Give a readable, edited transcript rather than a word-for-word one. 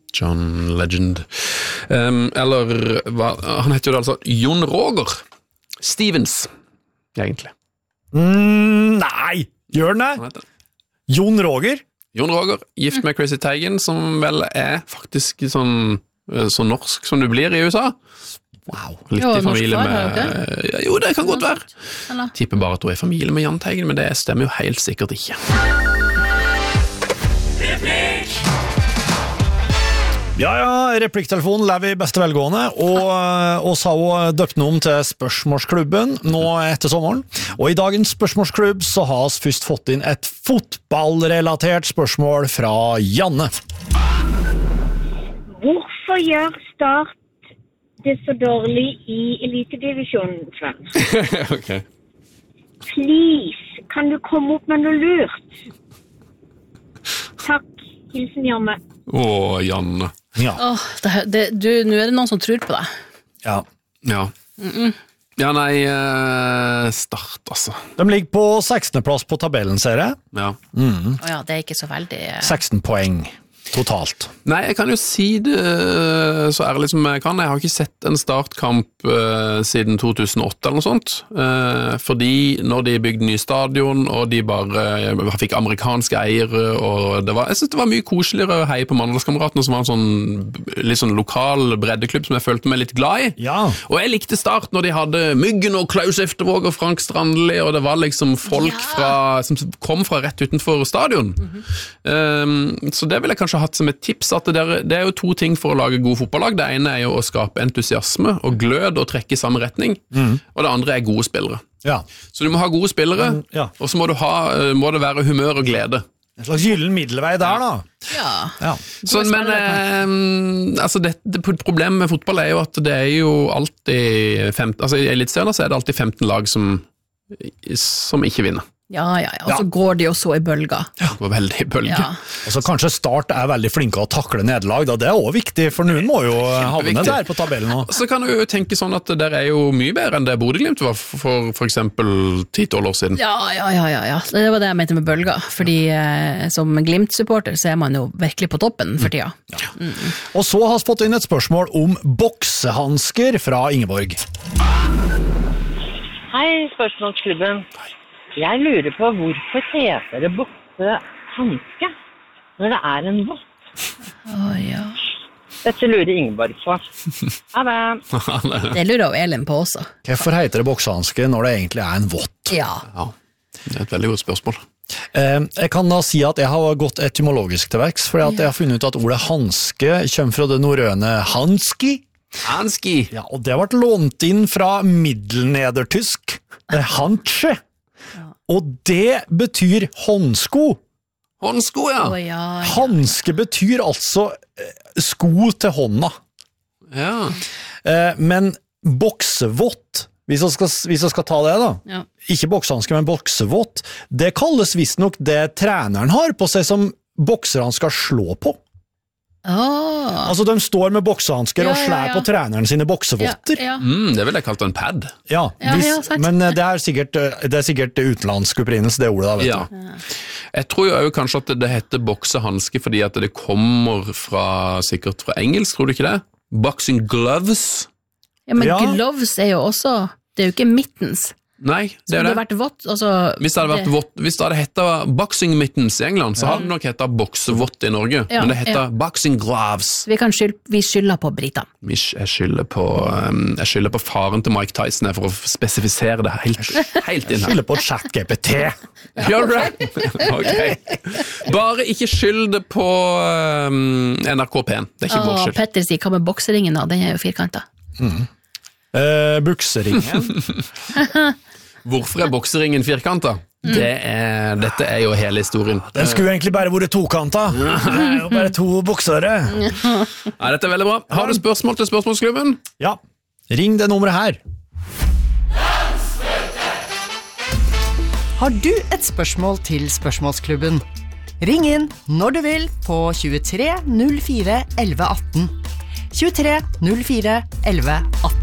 John Legend. Eller, han heter jo altså Jon Roger Stevens, egentlig. Nei, gjør den det? Jon Roger? Jon Roger, gift med Chrissy Teigen, som vel faktisk sånn så norsk som du blir i USA. Wow. Litt i familie med... Jo, det kan godt være. Tipper bare at hun i familie med Jahn Teigen, men det stemmer jo helt sikkert ikke. Ja, replikktelefonen lever i beste velgående, og sa hun døpte om til Spørsmålsklubben nå etter sommeren. Og i dagens Spørsmålsklubb så har vi først fått inn et fotballrelatert spørsmål fra Janne. Hvorfor gjør Start det så dårlig i elitedivisjonen, Sven? Ok. Please, kan du komme opp med noe lurt? Takk, hilsen Janne. Janne. Ja. Nå er det noen som tror på deg. Ja. Ja, nei, Start, altså. De ligger på 16. plass på tabellen, ser jeg. Ja. Ja, det er ikke så veldig... 16 poeng totalt. Nei, jeg kan jo si det så ærlig som jeg kan. Jeg har ikke sett en Startkamp siden 2008 eller noe sånt. Fordi når de bygde ny stadion, og de bare fikk amerikanske eiere, og jeg synes det var mye koseligere å heie på Mandalskameratene, som var en sånn litt sånn lokal breddeklubb som jeg følte meg litt glad i. Ja. Og jeg likte Start når de hadde Myggen og Klaus Eftervåg og Frank Strandli, og det var liksom folk som kom fra rett utenfor stadion. Så det vil jeg kanskje hatt som et tips, at det er jo to ting for å lage god fotballag. Det ene er jo å skape entusiasme og glød og trekke i samme retning, og det andre er gode spillere. Ja. Så du må ha gode spillere, og så må det være humør og glede. En slags gyllen middelvei der da. Ja. Så, men altså problemet med fotball er jo at det er jo alltid 15, altså i Elitserien så er det alltid 15 lag som ikke vinner. Ja, og så går de jo så i bølger. Ja, det var veldig i bølger. Ja. Og så kanskje Start er veldig flinke å takle nederlag, da. Det er også viktig, for noen må jo havne der på tabellen nå. Så kan du jo tenke sånn at det er jo mye bedre enn det Bodø/Glimt var for eksempel 10-12 år siden. Ja. Det var det jeg mente med bølger, fordi som Glimt-supporter så er man jo virkelig på toppen for tida. Ja. Og så har vi fått inn et spørsmål om boksehansker fra Ingeborg. Hei, Spørsmålsklubben. Jeg lurer på hvorfor heter det boksehanske når det er en vott? Ja. Dette lurer Ingeborg på. Ha det. Det lurer jo Elin på også. Hvorfor heter det boksehanske når det egentlig er en vott? Ja. Det er et veldig godt spørsmål. Jeg kan da si at jeg har gått etymologisk til verks, fordi at jeg har funnet ut at ordet hanske kommer fra det norrøne hanski. Hanski! Ja, og det ble lånt inn fra middelnedertysk. Handsche. Og det betyr håndsko. Håndsko, ja. Hanske betyr altså sko til hånda. Ja. Men boksevott, hvis jeg skal ta det da, ikke boksehanske, men boksevott, det kalles visstnok det treneren har på seg som bokserne skal slå på. Altså de står med boksehansker og slår på treneren sine boksevotter. Det vil jeg kalt en pad. Men det er sikkert utenlandsk opprinnelse, det ordet da, vet du. Jeg tror jo kanskje at det heter boksehanske fordi at det kommer sikkert fra engelsk, tror du ikke det? Boxing gloves. Ja, men gloves er jo også, det er jo ikke mittens. Nei, det er det. Vært vått, altså, hvis det hadde hettet boxing mittens i England, så hadde det nok hettet boksevott i Norge, men det heter boxing gloves. Vi skylder på Britan. Jeg skylder på faren til Mike Tyson for å spesifisere det helt inn her. Skylder på ChatGPT. Gjør du det? Ok. Bare ikke skyld det på NRK P1. Det er ikke vår skyld. Petter sier, hva med bokseringen da? Den er jo firkantet. Bukseringen. Hvorfor er bokseringen firkantet? Dette er jo hele historien. Den skulle egentlig bare vært tokantet. Det er jo bare to boksere. Dette er veldig bra. Har du spørsmål til Spørsmålsklubben? Ja, ring det nummeret her. Har du et spørsmål til Spørsmålsklubben? Ring inn når du vil på 23 04 11 18. 23 04 11 18.